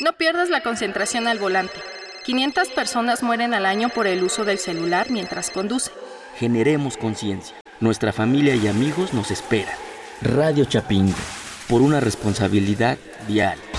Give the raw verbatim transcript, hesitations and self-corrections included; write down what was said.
No pierdas la concentración al volante. quinientas personas mueren al año por el uso del celular mientras conducen. Generemos conciencia. Nuestra familia y amigos nos esperan. Radio Chapingo, por una responsabilidad vial.